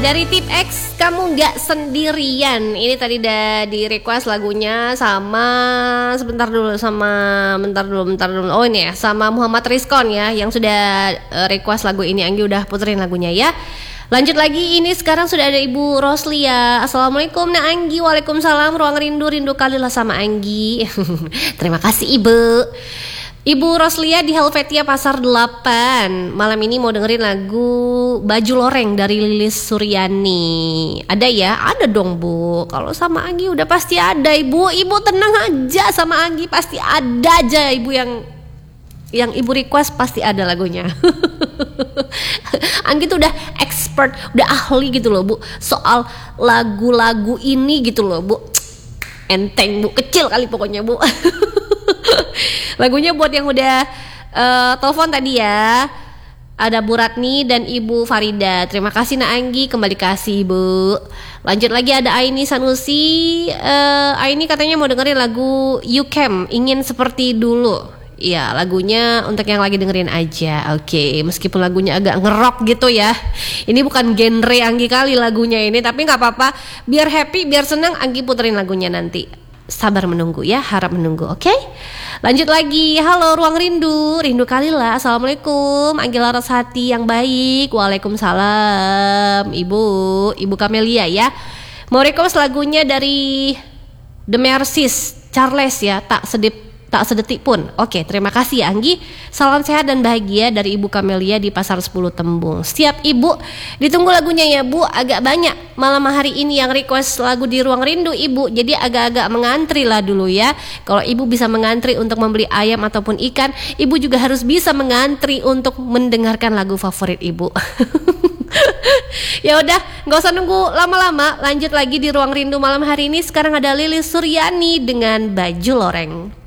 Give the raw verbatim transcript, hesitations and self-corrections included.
Dari Tip X, kamu nggak sendirian. Ini tadi udah di request lagunya sama sebentar dulu sama bentar dulu bentar dulu. Oh ini ya, sama Muhammad Rizkon ya yang sudah uh, request lagu ini. Anggi udah puterin lagunya ya. Lanjut lagi, ini sekarang sudah ada Ibu Roslia. Assalamualaikum Nak Anggi. Waalaikumsalam. Ruang rindu, rindu kali lah sama Anggi. Terima kasih Ibu. Ibu Roslia di Helvetia Pasar delapan. Malam ini mau dengerin lagu Baju Loreng dari Lilis Suryani. Ada ya? Ada dong Bu. Kalau sama Anggi udah pasti ada Ibu. Ibu tenang aja, sama Anggi pasti ada aja Ibu yang yang Ibu request pasti ada lagunya. Anggi tuh udah expert, udah ahli gitu loh Bu, soal lagu-lagu ini gitu loh Bu. Enteng Bu, kecil kali pokoknya Bu. Lagunya buat yang udah uh, telepon tadi ya. Ada Bu Ratni dan Ibu Farida. Terima kasih Nak Anggi, kembali kasih Bu. Lanjut lagi ada Aini Sanusi. uh, Aini katanya mau dengerin lagu You Came, Ingin Seperti Dulu. Iya, lagunya untuk yang lagi dengerin aja. Oke, okay. Meskipun lagunya agak ngerok gitu ya. Ini bukan genre Anggi kali lagunya ini, tapi gak apa-apa. Biar happy, biar senang, Anggi puterin lagunya nanti. Sabar menunggu ya, harap menunggu, oke? Okay? Lanjut lagi, halo Ruang Rindu, rindu kali lah. Assalamualaikum, Anggi Laras Hati yang baik. Waalaikumsalam, Ibu, Ibu Kamelia ya. Mau request lagunya dari The Mercies, Charles ya, tak sedip tak sedetik pun. Oke, terima kasih ya Anggi. Salam sehat dan bahagia dari Ibu Kamelia di Pasar sepuluh Tembung. Siap Ibu, ditunggu lagunya ya Bu. Agak banyak malam hari ini yang request lagu di Ruang Rindu Ibu. Jadi agak-agak mengantri lah dulu ya. Kalau Ibu bisa mengantri untuk membeli ayam ataupun ikan, Ibu juga harus bisa mengantri untuk mendengarkan lagu favorit Ibu. Ya udah, nggak usah nunggu lama-lama. Lanjut lagi di Ruang Rindu malam hari ini. Sekarang ada Lilis Suryani dengan Baju Loreng.